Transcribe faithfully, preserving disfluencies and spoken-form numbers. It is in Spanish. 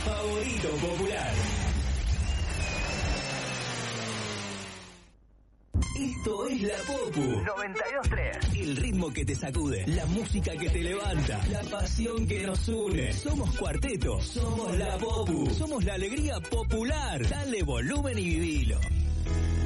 favorito popular. Esto es La Popu noventa y dos tres. El ritmo que te sacude, la música que te levanta, la pasión que nos une. Somos Cuarteto, somos La Popu, somos la alegría popular. Dale volumen y vivilo.